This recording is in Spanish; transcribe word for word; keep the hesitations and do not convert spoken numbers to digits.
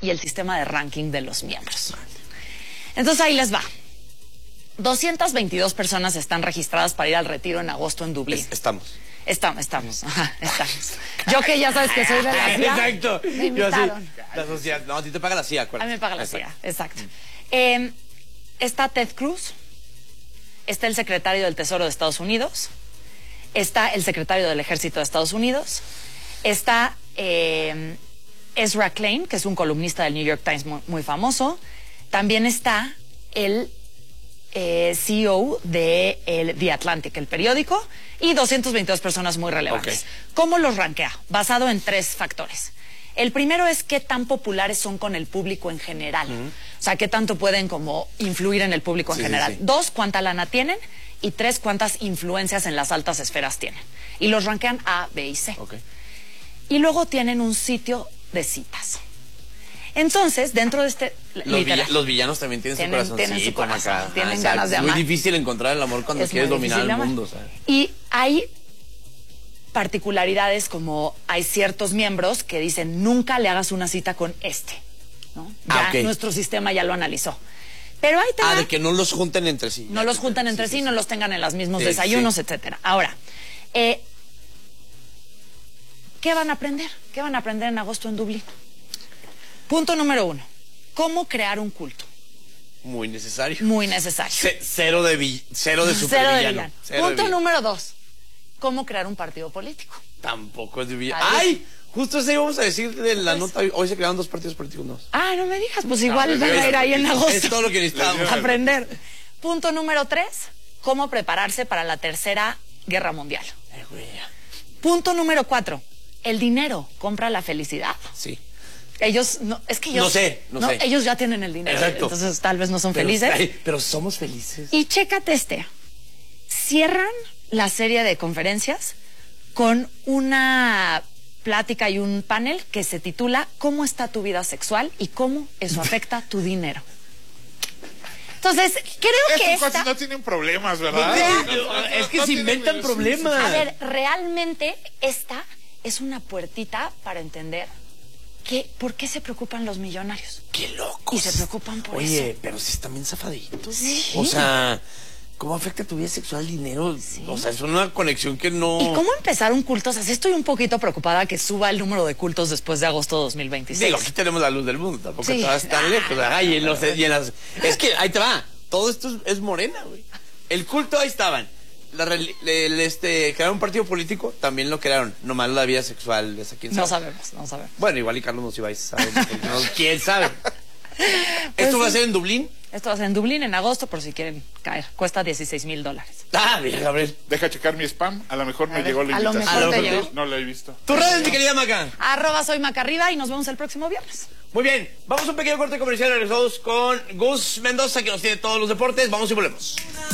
y el sistema de ranking de los miembros. Entonces ahí les va. doscientas veintidós personas están registradas para ir al retiro en agosto en Dublín. Estamos. Estamos, estamos, ajá, estamos. Yo que ya sabes que soy de la C I A. Exacto. Me Yo así, invitaron. la sociedad. No, a ti te paga la C I A, A acuérdate. mí me paga la C I A, Exacto. exacto. Eh, está Ted Cruz, está el secretario del Tesoro de Estados Unidos, está el secretario del Ejército de Estados Unidos, está eh, Ezra Klein, que es un columnista del New York Times muy, muy famoso, también está el eh, C E O de el The Atlantic, el periódico, y doscientas veintidós personas muy relevantes. Okay. ¿Cómo los rankea? Basado en tres factores. El primero es qué tan populares son con el público en general. Uh-huh. O sea, qué tanto pueden como influir en el público en sí, general. Sí, sí. Dos, cuánta lana tienen. Y tres, cuántas influencias en las altas esferas tienen. Y los rankean A, B y C. Okay. Y luego tienen un sitio de citas. Entonces, dentro de este... Los, villa, los villanos también tienen, tienen su corazoncito. Tienen, su corazón, acá. tienen ah, ganas de amar. amar. Es muy difícil encontrar el amor cuando es quieres dominar el amar. mundo. ¿Sabes? Y hay particularidades como hay ciertos miembros que dicen nunca le hagas una cita con este, ¿no? Ya ah, okay. nuestro sistema ya lo analizó. Pero ahí te Ah, va, de que no los junten entre sí. no los juntan entre sí, sí, sí, no los tengan en los mismos sí, desayunos, sí. etcétera. Ahora, eh, ¿qué van a aprender? ¿Qué van a aprender en agosto en Dublín? Punto número uno. ¿Cómo crear un culto? Muy necesario. Muy necesario. C cero de vi cero de Cero de villano. villano. Cero Punto de número dos. ¿Cómo crear un partido político? Tampoco es de villano. ¡Ay! Justo eso íbamos a decir de la pues, nota. Hoy se crearon dos partidos políticos nuevos. Ah, no me digas. Pues igual no, van a ir ahí en agosto. Es todo lo que necesitamos. Aprender. Punto número tres. ¿Cómo prepararse para la tercera guerra mundial? Ay, güey. Punto número cuatro. ¿El dinero compra la felicidad? Sí. Ellos, no, es que ellos... No sé, no, no sé. Ellos ya tienen el dinero. Exacto. Entonces tal vez no son pero, felices. Ay, pero somos felices. Y chécate este. Cierran la serie de conferencias con una plática y un panel que se titula ¿Cómo está tu vida sexual y cómo eso afecta tu dinero? Entonces, creo Estos que esta... casi no tienen problemas, ¿verdad? No, es que no se inventan problemas. A ver, realmente esta es una puertita para entender que, por qué se preocupan los millonarios. ¡Qué locos! Y se preocupan por Oye, eso. Oye, pero si están bien zafaditos. Sí. O sea, ¿cómo afecta tu vida sexual el dinero? Sí. O sea, es una conexión que no... ¿Y cómo empezar un culto? O sea, sí estoy un poquito preocupada que suba el número de cultos después de agosto de dos mil veintiséis. Digo, aquí tenemos la luz del mundo, tampoco Sí. te vas tan lejos. Ay, en los, y en las... Es que, ahí te va, todo esto es, es morena, güey. El culto, ahí estaban. La, el, el, este, crearon un partido político, también lo crearon. Nomás la vida sexual, esa quién sabe. No sabemos, no sabemos. Bueno, igual y Carlos nos iba a saber. No, quién sabe. Pues ¿Esto sí. va a ser en Dublín? Esto va a ser en Dublín en agosto, por si quieren caer. Cuesta dieciséis mil dólares. Ah, bien, Gabriel. Deja checar mi spam. A lo mejor me ver, llegó la a lo invitación. mejor te no, llegó. no la he visto. ¿Tus redes, mi querida Maca? Arroba soy Macarrida y nos vemos el próximo viernes. Muy bien, vamos a un pequeño corte comercial. Regresamos con Gus Mendoza, que nos tiene todos los deportes. Vamos y volvemos.